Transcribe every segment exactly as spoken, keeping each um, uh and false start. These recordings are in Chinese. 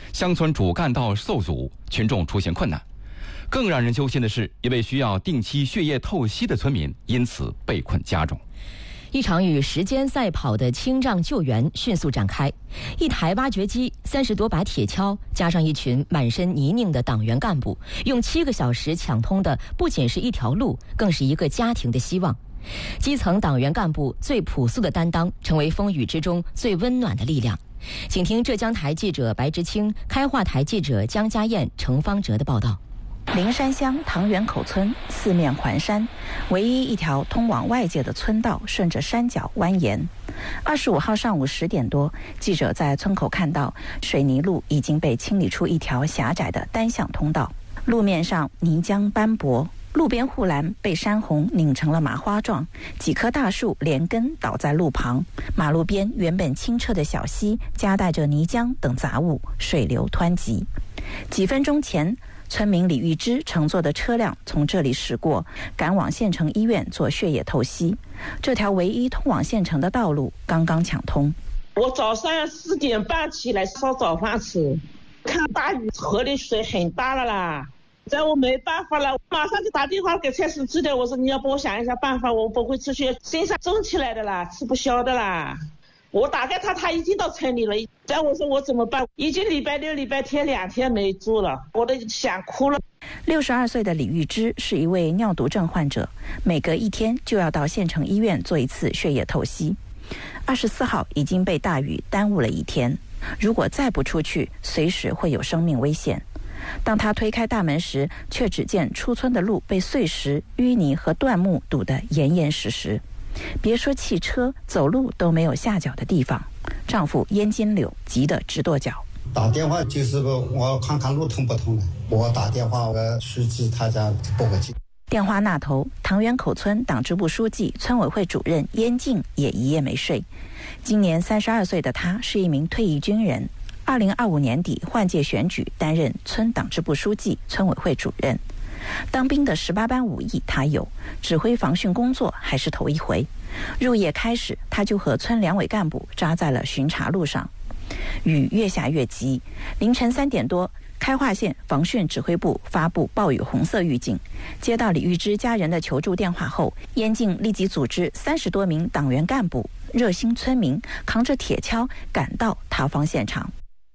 乡村主干道受阻，群众出现困难。更让人揪心的是，一位需要定期血液透析的村民因此被困家中。 一场与时间赛跑的清障救援迅速展开，一台挖掘机、三十多把铁锹，加上一群满身泥泞的党员干部，用七个小时抢通的不仅是一条路，更是一个家庭的希望。基层党员干部最朴素的担当，成为风雨之中最温暖的力量。请听浙江台记者白之清、开化台记者江家燕、程方哲的报道。 灵山乡塘源口村四面环山，唯一一条通往外界的村道顺着山脚蜿蜒。二十五号上午十点多，记者在村口看到水泥路已经被清理出一条狭窄的单向通道，路面上泥浆斑驳，路边护栏被山洪拧成了麻花状，几棵大树连根倒在路旁，马路边原本清澈的小溪夹带着泥浆等杂物，水流湍急。几分钟前，村民李玉芝乘坐的车辆从这里驶过，赶往县城医院做血液透析。这条唯一通往县城的道路刚刚抢通。 我早上四点半起来烧早饭吃，看大雨，河里水很大了啦，在我没办法了，马上就打电话给蔡司机的，我说你要帮我想一下办法，我不会出去，身上重起来的啦，吃不消的啦。我打给他，他已经到村里了。再我说我怎么办？已经礼拜六、礼拜天两天没住了，我都想哭了。 六十二岁的李玉芝是一位尿毒症患者，每隔一天就要到县城医院做一次血液透析。二十四号已经被大雨耽误了一天，如果再不出去，随时会有生命危险。当他推开大门时，却只见出村的路被碎石、淤泥和断木堵得严严实实。别说汽车，走路都没有下脚的地方。丈夫燕金柳急得直跺脚。 打电话就是我看看路通不通了，我打电话我书记他家报个警。 电话那头，塘源口村党支部书记、村委会主任燕静也一夜没睡。今年三十二岁的他是一名退役军人，二零二五年底换届选举，担任村党支部书记、村委会主任。当兵的十八般武艺他有，指挥防汛工作还是头一回。入夜开始，他就和村两委干部扎在了巡查路上。雨越下越急，凌晨三点多，开化县防汛指挥部发布暴雨红色预警。接到李玉芝家人的求助电话后，燕静立即组织三十多名党员干部、热心村民扛着铁锹赶到塌方现场。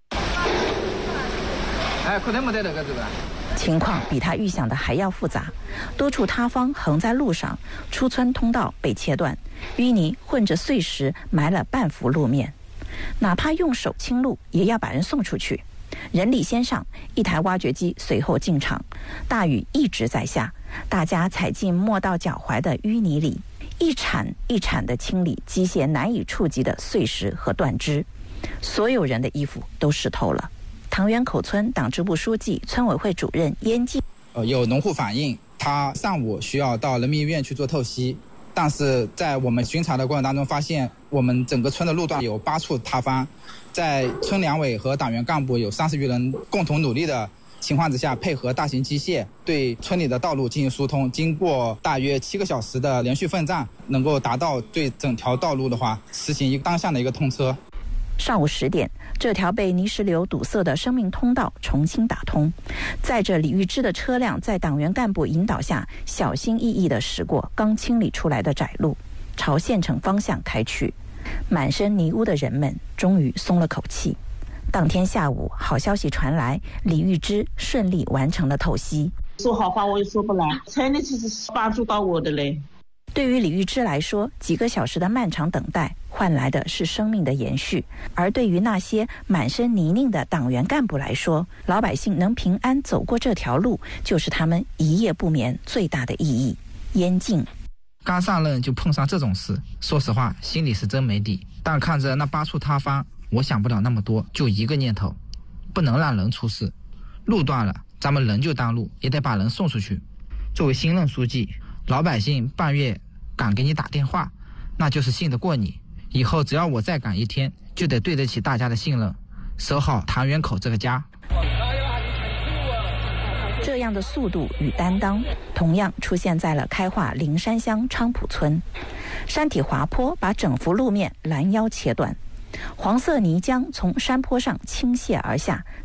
哎，可能没得那个是吧？ 情况比他预想的还要复杂，多处塌方横在路上，出村通道被切断，淤泥混着碎石埋了半幅路面。哪怕用手清路，也要把人送出去。人力先上，一台挖掘机随后进场。大雨一直在下，大家踩进没到脚踝的淤泥里，一铲一铲地清理机械难以触及的碎石和断枝。所有人的衣服都湿透了。塘源口村党支部书记、村委会主任燕静， 呃，有农户反映，他上午需要到人民医院去做透析，但是在我们巡查的过程当中发现，我们整个村的路段有八处塌方，在村两委和党员干部有三十余人共同努力的情况之下，配合大型机械对村里的道路进行疏通，经过大约七个小时的连续奋战，能够达到对整条道路的话实行一个当向的一个通车。 上午十点，这条被泥石流堵塞的生命通道重新打通，载着李玉芝的车辆在党员干部引导下，小心翼翼地驶过刚清理出来的窄路，朝县城方向开去。满身泥污的人们终于松了口气。当天下午，好消息传来，李玉芝顺利完成了透析。 说好话我也说不来，村里其实是帮助到我的嘞。 对于李玉芝来说，几个小时的漫长等待换来的是生命的延续，而对于那些满身泥泞的党员干部来说，老百姓能平安走过这条路，就是他们一夜不眠最大的意义。燕静， 刚上任就碰上这种事，说实话心里是真没底，但看着那八处塌方，我想不了那么多，就一个念头，不能让人出事。路断了，咱们人就当路，也得把人送出去。作为新任书记，老百姓半夜敢给你打电话，那就是信得过你。以后只要我再赶一天，就得对得起大家的信任，守好塘源口这个家。 这样的速度与担当，同样出现在了开化灵山乡昌浦村。山体滑坡把整幅路面拦腰切断，黄色泥浆从山坡上倾泻而下，